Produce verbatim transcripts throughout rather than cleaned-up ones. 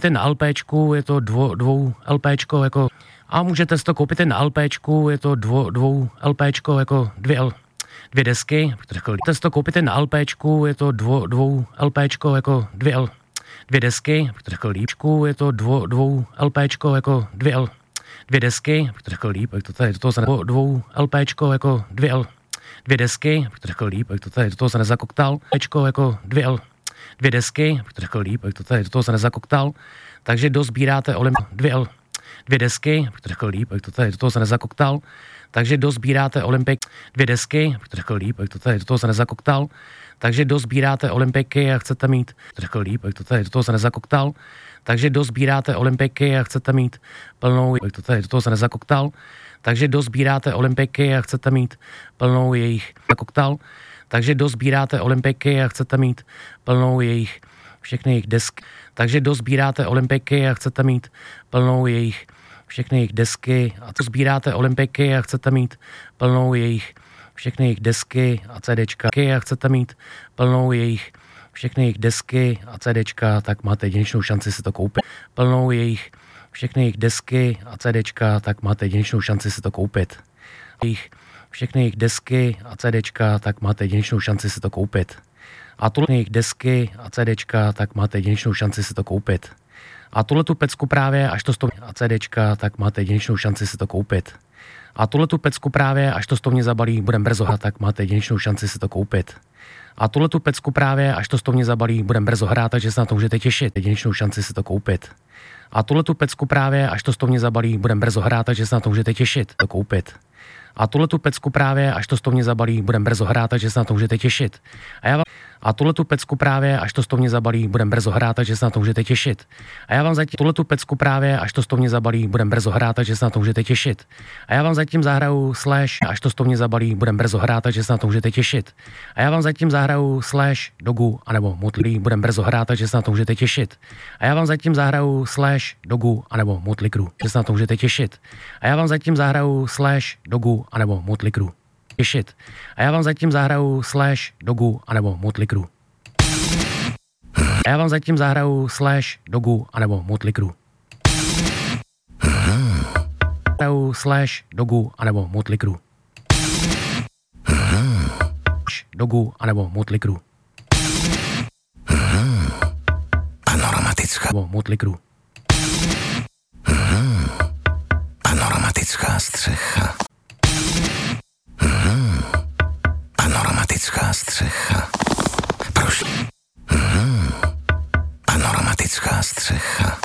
koupit na LPčku, je to dvo, dvou LPčko, jako, a můžete si to koupit na LPčku, je to dvo, dvou LPčko, jako dvě, L, dvě desky, můžete si to koupit na LPčku, je to dvo, dvou LPčko, jako dvě, L, dvě desky, řekl lípčku, je to dvo, dvou LPčko, jako dvě, L, dvě desky, řekl líp, to tady do toho se ne, dvou LPčko, jako dvě, L, dvě desky, řekl líp, to tady do toho se nezakoktal, LPčko, jako dvě, L, dvě desky, řekl líp, to tady do toho se nezakoktal, takže dozbíráte olymp dvě, L, dvě desky, řekl líp, to tady do toho se nezakoktal, takže dozbíráte olympik dvě desky, řekl líp, to tady do toho se nezakoktal, takže dozbíráte olympiky a chcete mít, řekl líp, to tady do toho se nezakoktal, takže dozbíráte olympiky a chcete mít plnou, to tady do toho se nezakoktal, takže dozbíráte olympiky a chcete mít plnou jejich zakoktal, takže dozbíráte olympiky a chcete mít plnou jejich všechny jejich desky, takže dozbíráte olympiky a chcete mít plnou jejich všechny jejich desky a co sbíráte olympiky a chcete mít plnou jejich všechny jejich desky a CDčka a chcete mít plnou jejich všechny jejich desky a CDčka, tak máte jedinečnou šanci si to koupit. Plnou jejich všechny jejich desky a CDčka, tak máte jedinečnou šanci si to koupit. Jejich všechny jejich desky a CDčka, tak máte jedinečnou šanci si to koupit. A tuhle jejich desky a CDčka, tak máte jedinečnou šanci si to koupit. A tuhle tu pecku právě, až to sto a CDčka, tak máte jedinečnou šanci si to koupit. A tuhle tu pecku právě, až to sto mě zabalí, budem brzo hrát, tak máte jedinečnou šanci si to koupit. A tuhle tu pecku právě, až to sto mě zabalí, budem brzo hrát, takže se na to můžete těšit, jedinečnou šanci si to koupit. A tuhle tu pecku právě, až to sto mě zabalí, budem brzo hrát, takže se na to můžete těšit, to koupit. A tuhle tu pecku právě, až to sto mě zabalí, budem brzo hrát, takže se na to můžete těšit. A já vám A tuhle tu pecku právě, až to sto mě zabalí, budem brzo hrát, takže se na to můžete těšit. A já vám zatím tuhle tu pecku právě, až to sto mě zabalí, budem brzo hrát, takže se na to můžete těšit. A já vám zatím zahraju slash, až to sto mě zabalí, budem brzo hrát, takže se na to můžete těšit. A já vám zatím zahraju slash dogu, anebo motlí, budem brzo hrát, takže se na to můžete těšit. A já vám zatím zahraju slash dogu, anebo motlikru, že se na to můžete těšit. A já vám zatím zahraju slash dogu, anebo motlikru. Těšit. A já vám zatím zahraju slash dogu anebo motlikru. A já vám zatím zahraju slash dogu anebo motlikru. Zahraju slash dogu anebo motlikru. Dogu anebo motlikru. Panoramatický nebo motlikru. Panoramatický střecha. Panoramatický střecha. Proš... Panoramatický střecha.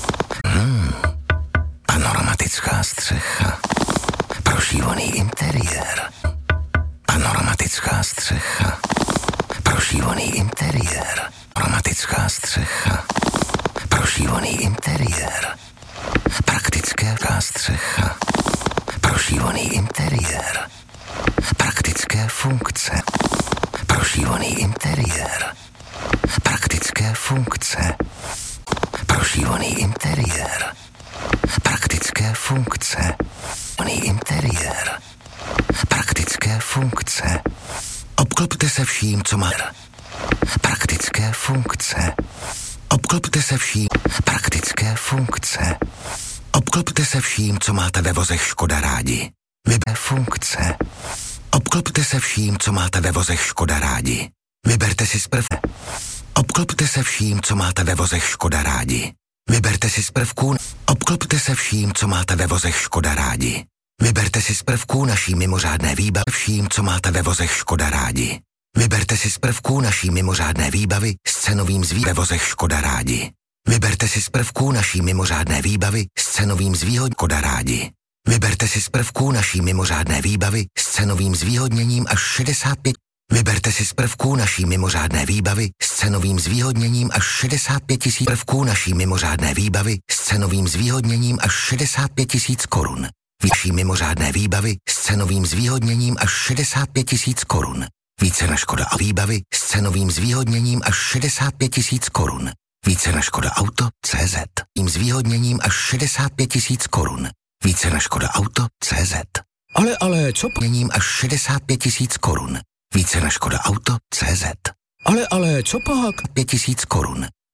Panoramatický střecha. Prošívaný interiér. Panoramatický střecha. Prošívaný interiér. Panoramatický střecha. Prošívaný interiér. Praktické střecha. Prošívaný interiér. Praktické funkce. Prošívaný interiér. Praktické funkce. Prošívaný interiér. Praktické funkce. Prošívaný interiér. Praktické funkce. Obklopte se vším, co má. Praktické funkce. Obklopte se vším. Praktické funkce. Obklopte se vším, co máte ve vozech Škoda rádi. Vyber funkce. Obklopte se vším, co máte ve vozech Škoda rádi. Vyberte si z prv. Obklopte se vším, co máte ve vozech Škoda rádi. Vyberte si z prvků. Obklopte se vším, co máte ve vozech Škoda rádi. Vyberte si z prvků naší mimořádné výbavy vším, co máte ve vozech Škoda rádi. Vyberte si z prvků naší mimořádné výbavy s cenovým zvý ve vozech Škoda rádi. Vyberte si z prvků naší mimořádné výbavy s cenovým zvýhod Škoda rádi. Vyberte si z prvků naší mimořádné výbavy s cenovým zvýhodněním až šedesát pět. Vyberte si z prvků naší mimořádné výbavy s cenovým zvýhodněním až šedesát pět tisíc prvků naší mimořádné výbavy s cenovým zvýhodněním až šedesát pět tisíc korun. Vyšší mimořádné výbavy s cenovým zvýhodněním až šedesát pět tisíc korun. Více na Škoda a výbavy s cenovým zvýhodněním až šedesát pět tisíc korun. Více na Škoda Auto tečka cé zet. Tím zvýhodněním až šedesát pět tisíc korun. Více na Škoda Auto tečka cé zet. Ale, ale, co? Měním až šedesát pět tisíc korun. Více na Škoda Auto tečka cé zet. Ale, ale, co pak? pět tisíc korun.